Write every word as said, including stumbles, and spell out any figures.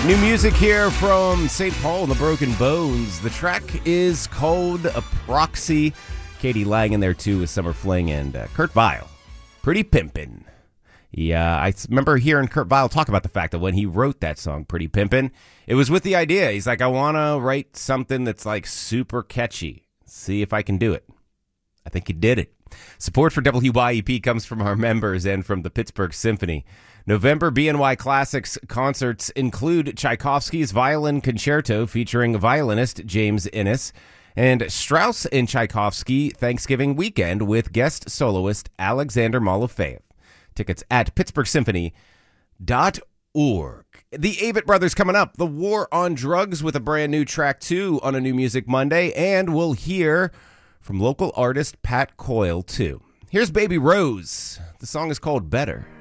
New music here from Saint Paul and the Broken Bones. The track is called A Proxy. Katie Lang in there too with Summer Fling and uh, Kurt Vile. Pretty Pimpin'. Yeah, I remember hearing Kurt Vile talk about the fact that when he wrote that song, Pretty Pimpin', it was with the idea. He's like, I want to write something that's like super catchy. See if I can do it. I think he did it. Support for W Y E P comes from our members and from the Pittsburgh Symphony. November B N Y Classics concerts include Tchaikovsky's Violin Concerto featuring violinist James Innes and Strauss and Tchaikovsky Thanksgiving Weekend with guest soloist Alexander Malofeyev. Tickets at pittsburgh symphony dot org. The Avett Brothers coming up. The War on Drugs with a brand new track too on a New Music Monday, and we'll hear from local artist Pat Coyle too. Here's Baby Rose. The song is called Better.